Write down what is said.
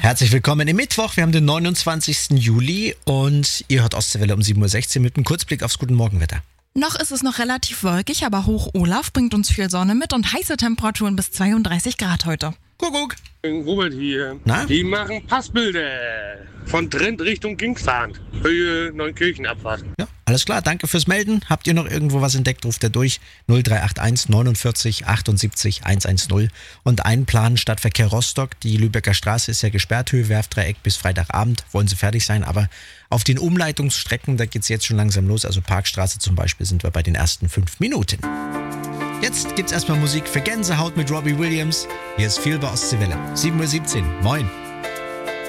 Herzlich willkommen im Mittwoch. Wir haben den 29. Juli und ihr hört Ostseewelle um 7.16 Uhr mit einem Kurzblick aufs Guten Morgenwetter. Noch ist es noch relativ wolkig, aber Hoch Olaf bringt uns viel Sonne mit und heiße Temperaturen bis 32 Grad heute. Kuckuck. Robert hier. Na? Die machen Passbilder von Trend Richtung Kingsfahrt. Höhe Neunkirchenabfahrt. Ja, alles klar, danke fürs Melden. Habt ihr noch irgendwo was entdeckt, ruft ihr durch 0381 49 78 110 und einplanen Stadtverkehr Rostock. Die Lübecker Straße ist ja gesperrt, Höhe Werftdreieck bis Freitagabend, wollen sie fertig sein, aber auf den Umleitungsstrecken, da geht es jetzt schon langsam los, also Parkstraße zum Beispiel, sind wir bei den ersten 5 Minuten. Jetzt gibt's erstmal Musik für Gänsehaut mit Robbie Williams. Hier ist viel bei Ostseewelle. 7.17 Uhr. Moin.